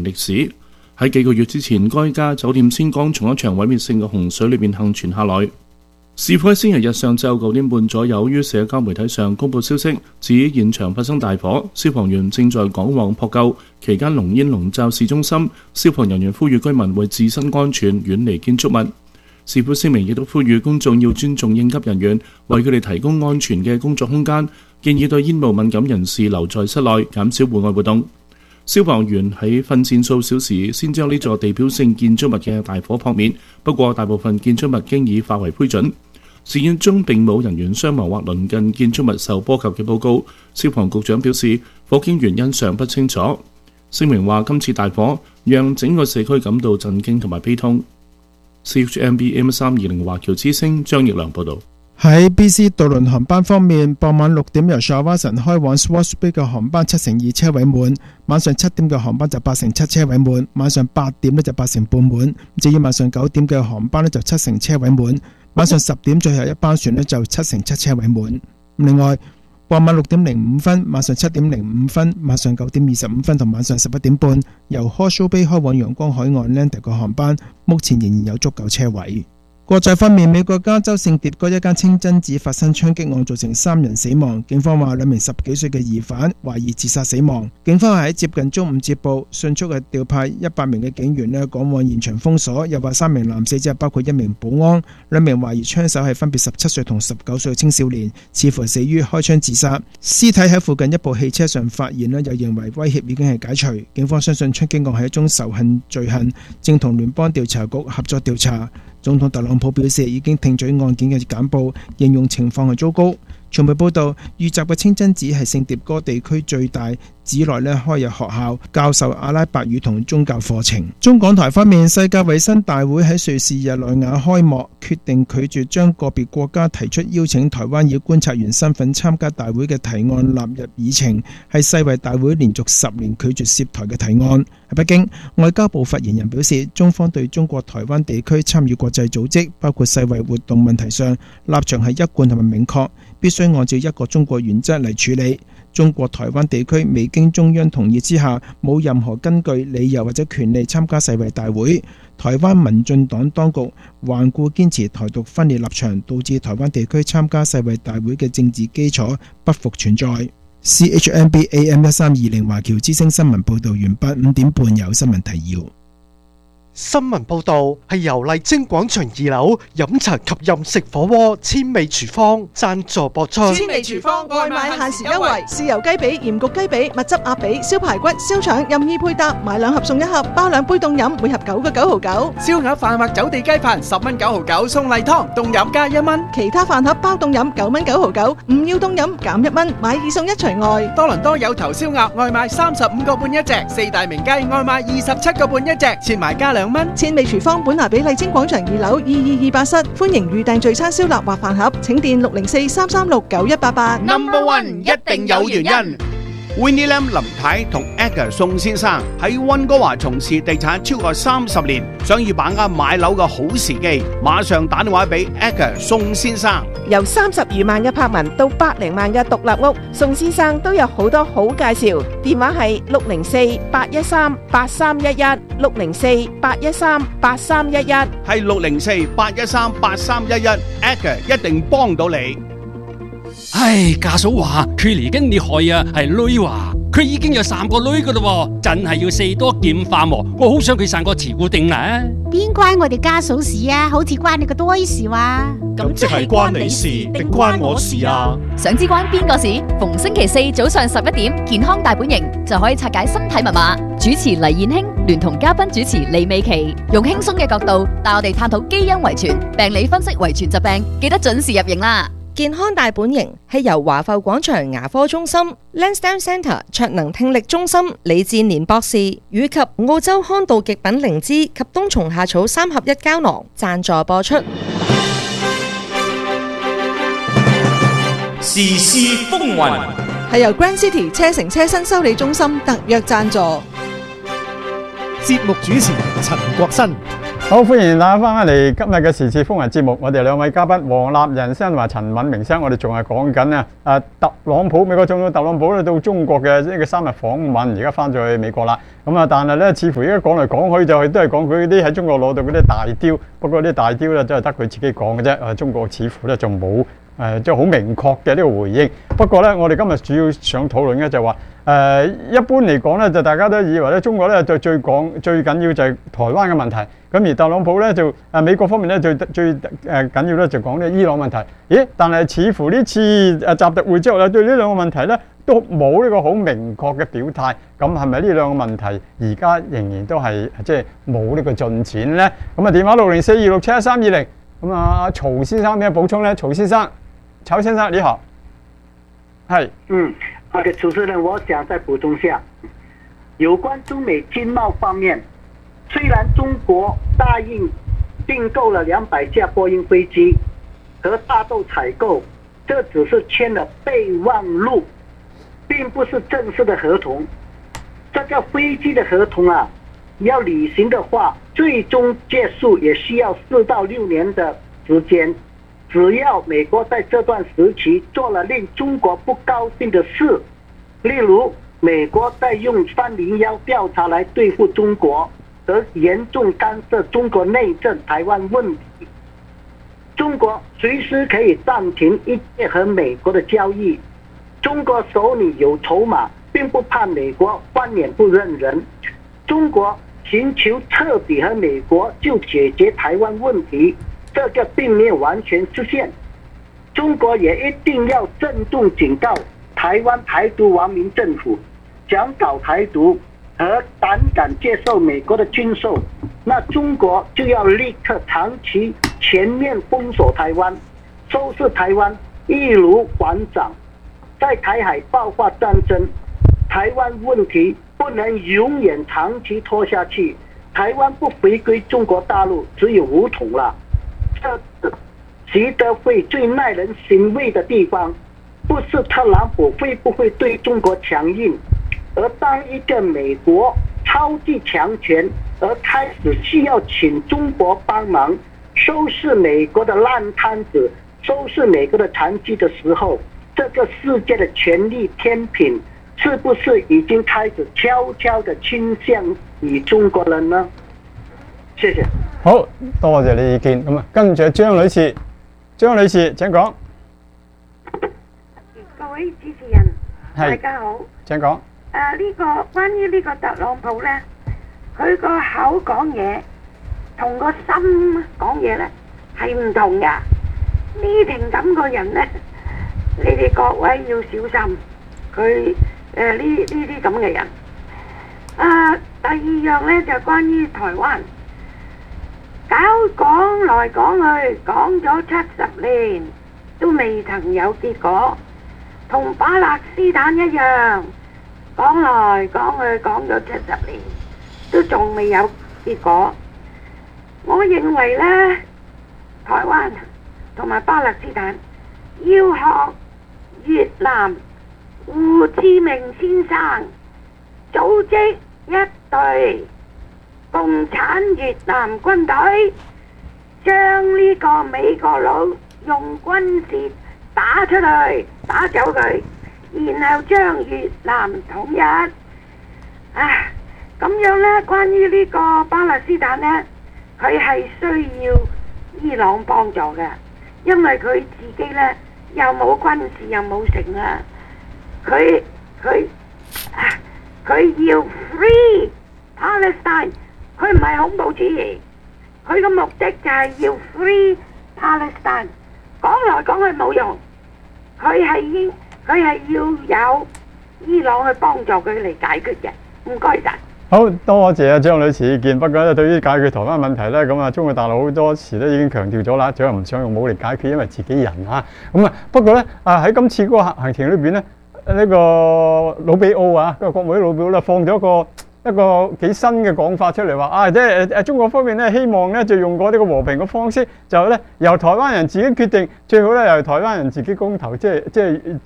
年歷史。喺幾個月之前，該家酒店先剛從一場毀滅性嘅洪水裏面幸存下來。事發喺星期日上晝9點半左右，於社交媒體上公佈消息，指現場發生大火，消防員正在趕往撲救，期間濃煙籠罩市中心，消防人員呼籲居民為自身安全遠離建築物。市府聲明亦都呼籲公眾要尊重應急人員，為佢哋提供安全嘅工作空間，建議對煙霧敏感人士留在室內，減少戶外活動。消防員喺奮戰數小時先將呢座地標性建築物嘅大火撲滅，不過大部分建築物經已化為灰燼。事件中並冇人員傷亡或鄰近建築物受波及嘅報告。消防局長表示，火警原因尚不清楚。聲明話，今次大火讓整個社區感到震驚同埋悲痛。CHMB M320 華僑之聲張奕良報導。 喺 BC 渡輪航班方面，傍晚6點由 Shawson 開往 Swartz Bay 嘅航班72%車位滿，晚上7點嘅航班就87%車位滿，晚上8點就8成半滿。至於晚上9點嘅航班就7成車位滿，晚上10點最後一班船就7成7車位滿。另外，傍晚6點05分、晚上7點05分、晚上9點25分同晚上11點半，由 Horseshoe Bay 開往陽光海岸 Landing 嘅航班，目前仍然有足夠車位。國際方面，美國加州聖迭戈一間清真寺發生槍擊案，造成3人死亡。警方話2名10幾歲嘅疑犯懷疑自殺死亡。警方喺接近中午接報，迅速調派100名嘅警員趕往現場封鎖。又話3名男死者包括1名保安，2名懷疑槍手係分別17歲同19歲嘅青少年，似乎死於開槍自殺。屍體喺附近一部汽車上發現，又認為威脅已經係解除。警方相信槍擊案係一宗仇恨罪行，正同聯邦調查局合作調查。總統特朗普表示已經聽取案件嘅簡報，形容情況係糟糕。傳媒報道，遇襲嘅清真寺係聖迭戈地區最大，寺內開有學校，教授阿拉伯語同宗教課程。中港台方面，世界衛生大會喺瑞士日內瓦開幕，決定拒絕將個別國家提出邀請台灣以觀察員身份參加大會嘅提案納入議程，係世衛大會連續10年拒絕涉台嘅提案。喺北京，外交部發言人表示，中方對中國台灣地區參與國際組織，包括世衛活動問題上，立場係一貫同埋明確，必須按照一個中國原則嚟處理。中國台灣地區未經中央同意之下，冇任何根據、理由或者權利參加世衛大會。台灣民進黨當局頑固堅持台獨分裂立場，導致台灣地區參加世衛大會嘅政治基礎不復存在。CHMB AM1320 華僑之聲新聞報導完畢。5點半有新聞提要。 新聞報導係由麗晶廣場2樓飲茶及任食火鍋千味廚房贊助播出。 千味廚房外賣限時優惠，豉油雞髀、鹽焗雞髀、蜜汁鴨髀、燒排骨、燒腸任意配搭，買2盒送1盒，包2杯凍飲，每盒9個9毫9。 燒鴨飯或走地雞飯10蚊9毫9，送例湯凍飲加1蚊。 其他飯盒包凍飲9蚊9毫9，唔要凍飲減1蚊，買2送1除外。 多倫多有頭燒鴨外賣35個半一隻，四大名雞外賣27個半一隻，切埋加2蚊。 千味廚房本拿比麗晶廣場2樓2228室，歡迎預訂聚餐燒臘或飯盒，請電604-336-9188。 Number One 一定有原因。Winnie Lam 林太同 Edgar 宋先生喺溫哥華從事地產超過30年，想要把握買樓嘅好時機，馬上打電話俾 Edgar 宋先生。 由30餘萬嘅柏文到100零萬嘅獨立屋，宋先生都有好多好介紹。電話係604-813-8311 604-813-8311， 係604-813-8311 Edgar 一定幫到你。 唉，家嫂話佢嚟緊你害啊，係女話佢已經有3個女噶啦，真係要4多劍化喎。我好想佢生個慈固定啦。 邊關我哋家嫂事啊？好似關你個堆事話。 咁即係關你事定關我事啊？ 想知關邊個事？逢星期4早上11點，健康大本營就可以拆解身體密碼。主持黎燕卿聯同嘉賓主持李美琪，用輕鬆嘅角度帶我哋探討基因遺傳、病理分析遺傳疾病，記得準時入營啦。 健康大本營係由華埠廣場牙科中心、Lansdowne Centre 卓能聽力中心李志年博士以及澳洲康道極品靈芝及冬蟲夏草3合1膠囊贊助播出。 時事風雲係由 Grand City 車城車新修理中心特約贊助。 節目主持陳國新。 好，歡迎大家翻嚟今日嘅時事風雲節目。我哋兩位嘉賓黃立仁先生同埋陳敏明先生，我哋仲係講緊特朗普美國總統特朗普咧到中國嘅呢個3日訪問，而家翻咗去美國啦。咁啊，但係咧似乎而家講嚟講去就係都係講佢啲喺中國攞到嗰啲大雕，不過啲大雕咧都係得佢自己講嘅啫。中國似乎咧就冇即係好明確嘅呢個回應。不過咧，我哋今日主要想討論嘅就係話一般嚟講咧，就大家都以為咧中國咧就最緊要就係台灣嘅問題。咁而特朗普咧就美國方面咧最緊要咧就講呢伊朗問題。咦？但係似乎呢次習特會之後咧，對呢兩個問題咧都冇呢個好明確嘅表態。咁係咪呢兩個問題而家仍然都係即係冇呢個進展咧？咁啊電話60426713220。咁啊曹先生有咩補充咧？曹先生你好。係。 主持人，我想再補充下，有關中美經貿方面。雖然中國答應訂購了200架波音飛機和大豆採購，這只是簽了備忘錄，並不是正式的合同。這個飛機的合同要履行的話，最終結束也需要4到6年的時間。只要美國在這段時期做了令中國不高興的事，例如美國在用301調查來對付中國，而嚴重干涉中國內政台灣問題，中國隨時可以暫停一切和美國的交易。中國手裏有籌碼，並不怕美國翻臉不認人。中國尋求徹底和美國就解決台灣問題，這個並沒有完全實現。中國也一定要鄭重警告台灣台獨亡民政府，想搞台獨和膽敢接受美國的軍售，那中國就要立刻長期全面封鎖台灣，收拾台灣，易如反掌。在台海爆發戰爭，台灣問題不能永遠長期拖下去，台灣不回歸中國大陸只有武統了。這習德會最耐人尋味的地方，不是特朗普會不會對中國強硬，而當一個美國超級強權而開始需要請中國幫忙收拾美國的爛攤子，收拾美國的殘局的時候，這個世界的權力天平是不是已經開始悄悄地傾向於中國了呢？謝謝。 好多謝你意見。咁啊，跟住張女士，請講。 各位主持人，大家好。 請講。 關於呢個特朗普呢，佢個口講嘢同個心講嘢呢係唔同噶。呢條咁個人呢，你哋各位要小心佢呢啲咁嘅人。第二樣呢，就關於台灣，講來講去講咗70年都未曾有結果，同巴勒斯坦一樣。講來講去講咗70年，都仲未有結果。我認為呢，台灣同埋巴勒斯坦要學越南胡志明先生組織一隊共產越南軍隊，將呢個美國佬用軍事打出去，打走佢。然後將越南統一。咁樣呢，關於呢個巴勒斯坦呢，佢係需要伊朗幫助嘅，因為佢自己呢又冇軍事又冇城啊。佢要 free Palestine， 佢唔係恐怖主義，佢個目的就係要 free Palestine。講來講去冇用，佢係要有伊朗去幫助佢嚟解決嘅。唔該晒。 好多謝張女士意見。不過咧，對於解決台灣問題咧，咁啊，中國大陸好多時都已經強調咗啦，仲有唔想用武力解決，因為自己人啊。咁啊，不過咧喺今次嗰個行程裏邊咧，呢個魯比奧啊，個國務委魯比奧咧放咗一個幾新嘅講法出嚟，話即係中國方面咧希望咧就用過呢個和平嘅方式，就咧由台灣人自己決定，最好咧由台灣人自己公投，即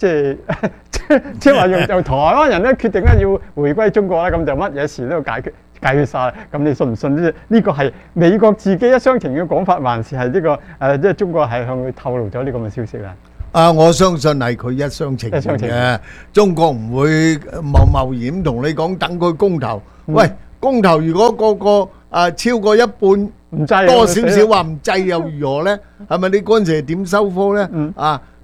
係話由台灣人咧決定咧要回歸中國啦，咁就乜嘢事都要解決， 計晒。咁你信唔信呢個係美國自己一廂情願嘅講法，還是係呢個即係中國係向佢透露咗呢咁嘅消息咧？ 我相信係佢一廂情願嘅，中國唔會貿然同你講等佢公投。喂，公投如果個超過一半唔制， 多少少話唔制又如何呢？係咪你嗰陣時係點收科呢？